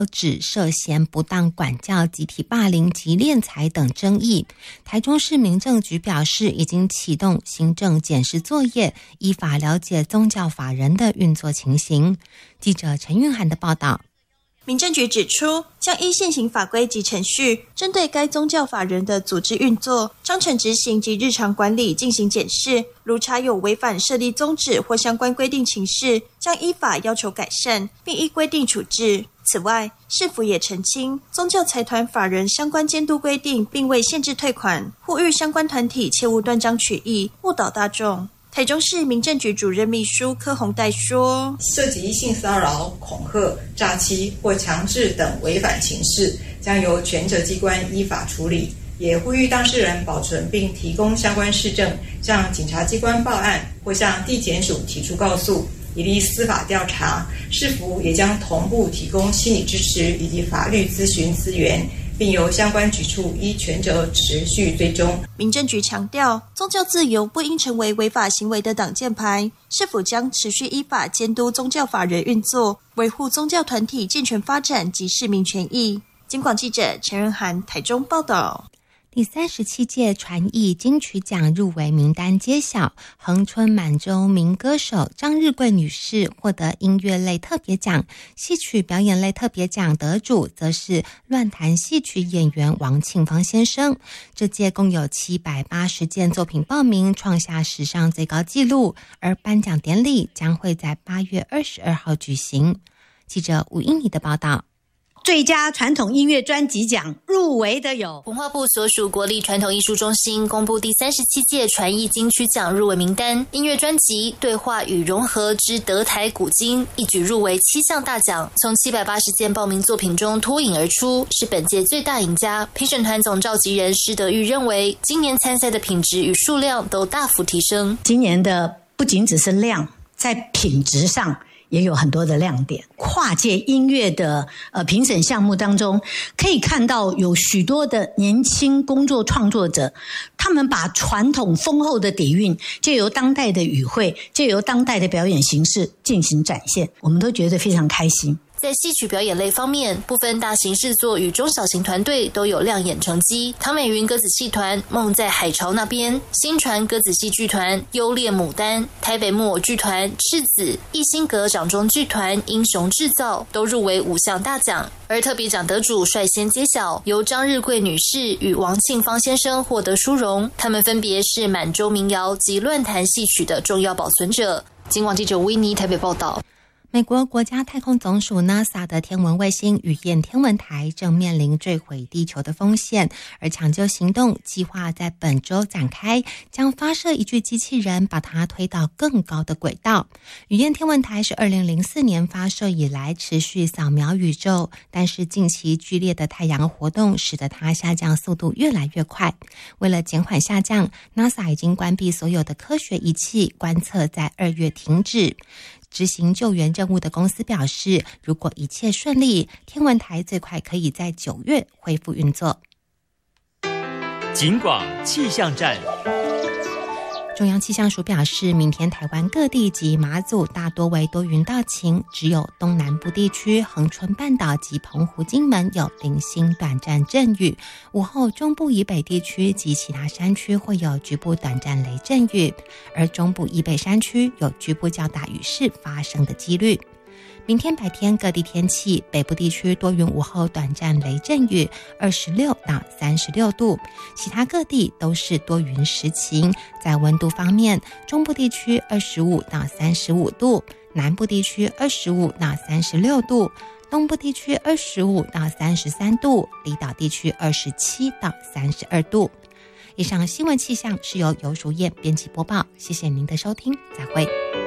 指涉嫌不当管教、集体霸凌及敛财等争议。台中市民政局表示，已经启动行政检视作业，依法了解宗教法人的运作情形。记者陈韵涵的报道。 民政局指出，将依现行法规及程序，针对该宗教法人的组织运作、章程执行及日常管理进行检视，如查有违反设立宗旨或相关规定情事，将依法要求改善，并依规定处置。此外，市府也澄清宗教财团法人相关监督规定，并未限制退款，呼吁相关团体切勿断章取义，误导大众。台中市民政局主任秘书柯宏岱说， 涉及性骚扰、恐吓、诈欺或强制等违反情事，将由权责机关依法处理，也呼吁当事人保存并提供相关事证，向警察机关报案或向地检署提出告诉，以利司法调查。市府也将同步提供心理支持以及法律咨询资源，并由相关局处依权责持续追踪。 民政局强调，宗教自由不应成为违法行为的挡箭牌，市府将持续依法监督宗教法人运作，维护宗教团体健全发展及市民权益。警广记者陈仁涵台中报道。 第37届传艺金曲奖入围名单揭晓，恒春满洲民歌手张日贵女士获得音乐类特别奖，戏曲表演类特别奖得主则是乱弹戏曲演员王庆芳先生。这届共有780件作品报名，创下史上最高纪录，而颁奖典礼将会在8月22号举行。记者吴英妮的报道。 最佳传统音乐专辑奖入围的有文化部所属国立传统艺术中心公布第37届传艺金曲奖入围名单，音乐专辑《对话与融合之德台古今》一举入围7项大奖，从780件报名作品中脱颖而出，是本届最大赢家。评审团总召集人施德玉认为，今年参赛的品质与数量都大幅提升。 今年的不仅只是量，在品质上也有很多的亮点。跨界音乐的评审项目当中，可以看到有许多的年轻工作创作者，他们把传统丰厚的底蕴借由当代的语汇，借由当代的表演形式进行展现，我们都觉得非常开心。 在戏曲表演类方面，部分大型制作与中小型团队都有亮眼成绩。唐美云歌子戏团、梦在海潮那边、新传歌子戏剧团、优劣牡丹、台北木偶剧团、赤子、艺兴阁掌中剧团、英雄制造都入围5项大奖。而特别奖得主率先揭晓，由张日贵女士与王庆芳先生获得殊荣，他们分别是满洲民谣及乱弹戏曲的重要保存者。警广记者吴依妮台北报道。 美国国家太空总署 NASA 的天文卫星雨燕天文台正面临坠毁地球的风险，而抢救行动计划在本周展开，将发射一具机器人把它推到更高的轨道。雨燕天文台是2004年发射以来持续扫描宇宙，但是近期剧烈的太阳活动使得它下降速度越来越快。为了减缓下降， NASA 已经关闭所有的科学仪器，观测在2月停止。执行救援任务的公司表示，如果一切顺利，天文台最快可以在9月恢复运作。 警广气象站。 中央气象署表示，明天台湾各地及马祖大多为多云到晴，只有东南部地区、恒春半岛及澎湖、金门有零星短暂阵雨。午后中部以北地区及其他山区会有局部短暂雷阵雨，而中部以北山区有局部较大雨势发生的几率。明天白天各地天气，北部地区多云，午后短暂雷阵雨，26到36度，其他各地都是多云时晴。在温度方面，中部地区25到35度，南部地区25到36度，东部地区25到33度，离岛地区27到32度。以上新闻气象是由游淑燕编辑播报，谢谢您的收听，再会。